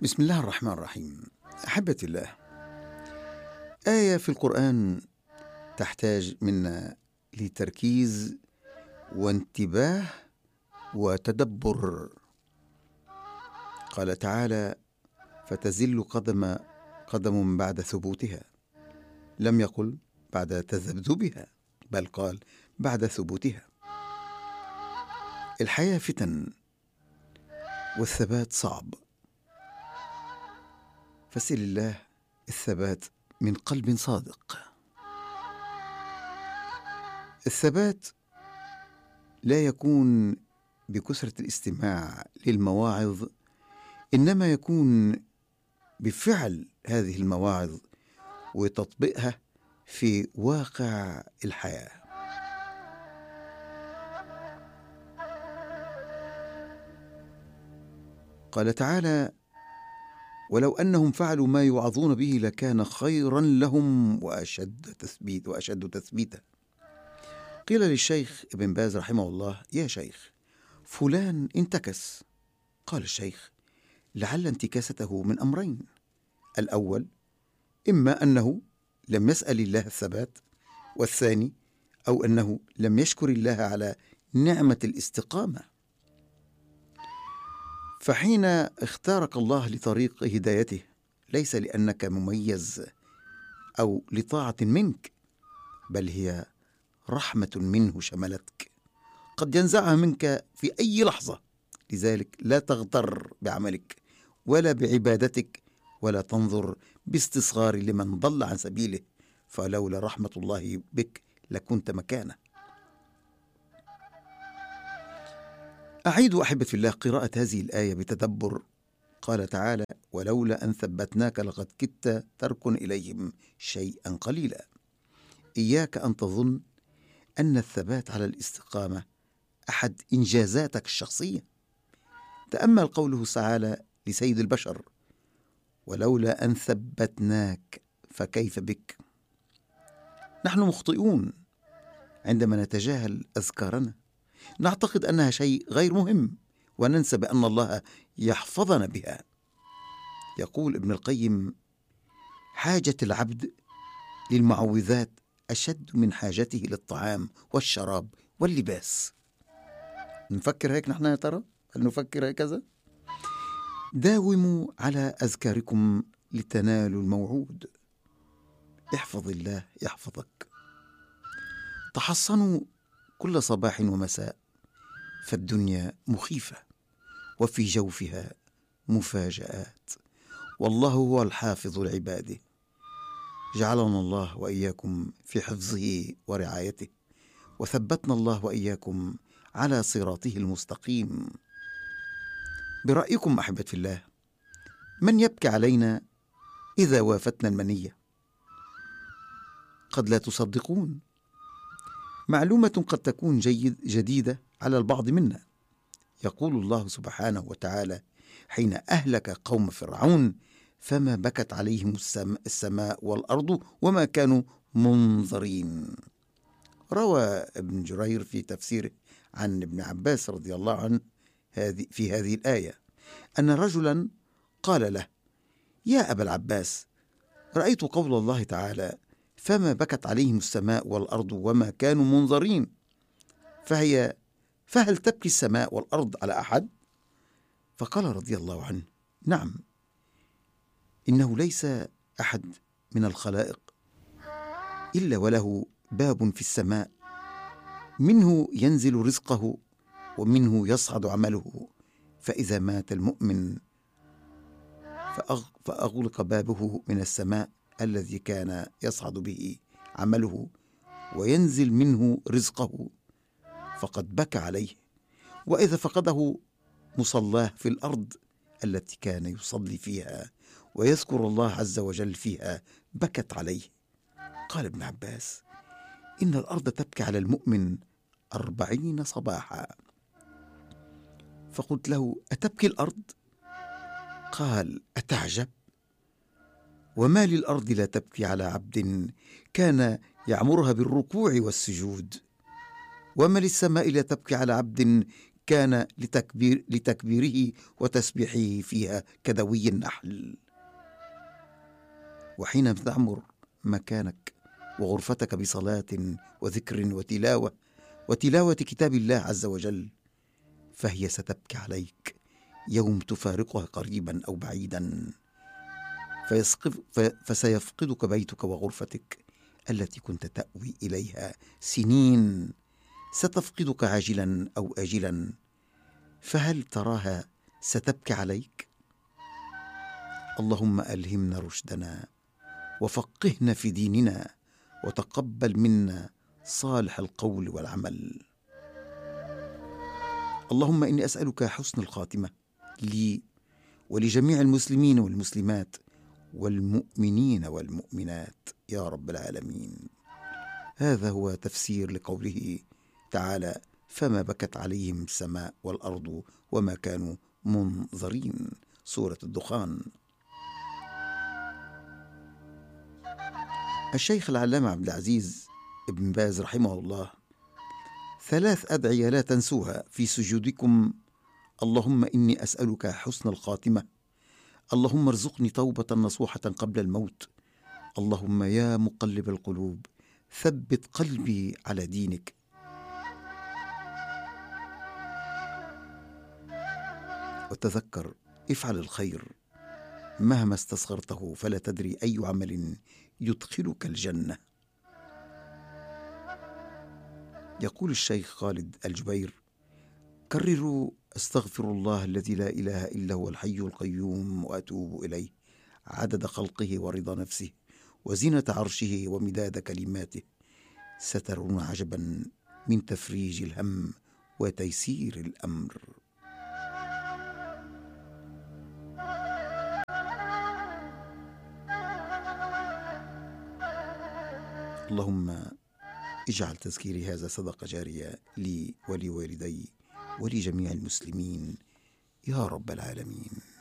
بسم الله الرحمن الرحيم. أحبتي الله، آية في القرآن تحتاج منا لتركيز وانتباه وتدبر. قال تعالى: فتزل قدم بعد ثبوتها. لم يقل بعد تذبذبها، بل قال بعد ثبوتها. الحياة فتن والثبات صعب، فسل الله الثبات من قلب صادق. الثبات لا يكون بكثرة الاستماع للمواعظ، إنما يكون بفعل هذه المواعظ وتطبيقها في واقع الحياة. قال تعالى: ولو أنهم فعلوا ما يوعظون به لكان خيرا لهم وأشد تثبيتا. قيل للشيخ ابن باز رحمه الله: يا شيخ، فلان انتكس. قال الشيخ: لعل انتكاسته من أمرين: الأول إما أنه لم يسأل الله الثبات، والثاني أو أنه لم يشكر الله على نعمة الاستقامة. فحين اختارك الله لطريق هدايته ليس لأنك مميز أو لطاعة منك، بل هي رحمة منه شملتك، قد ينزعها منك في أي لحظة. لذلك لا تغتر بعملك ولا بعبادتك، ولا تنظر باستصغار لمن ضل عن سبيله، فلولا رحمة الله بك لكنت مكانه. أعيد أحبة في الله قراءة هذه الآية بتدبر. قال تعالى: ولولا أن ثبتناك لقد كدت تركن إليهم شيئا قليلا. إياك أن تظن أن الثبات على الاستقامة أحد إنجازاتك الشخصية. تأمل قوله تعالى لسيد البشر: ولولا أن ثبتناك فكيف بك. نحن مخطئون عندما نتجاهل أذكارنا، نعتقد أنها شيء غير مهم وننسى بأن الله يحفظنا بها. يقول ابن القيم: حاجة العبد للمعوذات أشد من حاجته للطعام والشراب واللباس. نفكر هيك نحن يا ترى؟ هل نفكر هكذا؟ داوموا على أذكاركم لتنالوا الموعود. احفظ الله يحفظك. تحصنوا كل صباح ومساء، فالدنيا مخيفة وفي جوفها مفاجآت، والله هو الحافظ لعباده. جعلنا الله وإياكم في حفظه ورعايته، وثبتنا الله وإياكم على صراطه المستقيم. برأيكم أحبة في الله، من يبكي علينا إذا وافتنا المنية؟ قد لا تصدقون. معلومة قد تكون جديدة على البعض منا. يقول الله سبحانه وتعالى حين أهلك قوم فرعون: فما بكت عليهم السماء والأرض وما كانوا منظرين. روى ابن جرير في تفسيره عن ابن عباس رضي الله عنه في هذه الآية أن رجلا قال له: يا أبا العباس، رأيت قول الله تعالى: فما بكت عليهم السماء والأرض وما كانوا منظرين، فهل تبكي السماء والأرض على أحد؟ فقال رضي الله عنه: نعم، إنه ليس أحد من الخلائق إلا وله باب في السماء منه ينزل رزقه ومنه يصعد عمله، فإذا مات المؤمن فأغلق بابه من السماء الذي كان يصعد به عمله وينزل منه رزقه، فقد بكى عليه. وإذا فقده مصلاه في الأرض التي كان يصلي فيها ويذكر الله عز وجل فيها بكت عليه. قال ابن عباس: إن الأرض تبكي على المؤمن 40 صباحا. فقلت له: أتبكي الأرض؟ قال: أتعجب؟ وما للأرض لا تبكي على عبد كان يعمرها بالركوع والسجود؟ وما للسماء لا تبكي على عبد كان لتكبيره وتسبيحه فيها كدوي النحل. وحين تعمر مكانك وغرفتك بصلاة وذكر وتلاوة كتاب الله عز وجل، فهي ستبكي عليك يوم تفارقها قريبا أو بعيدا، فسيفقدك بيتك وغرفتك التي كنت تأوي إليها سنين، ستفقدك عاجلا أو آجلا، فهل تراها ستبكي عليك؟ اللهم ألهمنا رشدنا وفقهنا في ديننا، وتقبل منا صالح القول والعمل. اللهم إني أسألك حسن الخاتمة لي ولجميع المسلمين والمسلمات والمؤمنين والمؤمنات يا رب العالمين. هذا هو تفسير لقوله تعالى: فما بكت عليهم السماء والأرض وما كانوا منظرين، سورة الدخان. الشيخ العلامة عبد العزيز ابن باز رحمه الله 3 أدعية لا تنسوها في سجودكم: اللهم إني أسألك حسن الخاتمة، اللهم ارزقني توبة نصوحة قبل الموت، اللهم يا مقلب القلوب ثبت قلبي على دينك. وتذكر، افعل الخير مهما استصغرته، فلا تدري أي عمل يدخلك الجنة. يقول الشيخ خالد الجبير: كرروا استغفر الله الذي لا إله إلا هو الحي القيوم وأتوب إليه عدد خلقه ورضا نفسه وزنة عرشه ومداد كلماته، سترون عجبا من تفريج الهم وتيسير الأمر. اللهم اجعل تذكيري هذا صدقة جارية لي ولوالدي ولجميع المسلمين يا رب العالمين.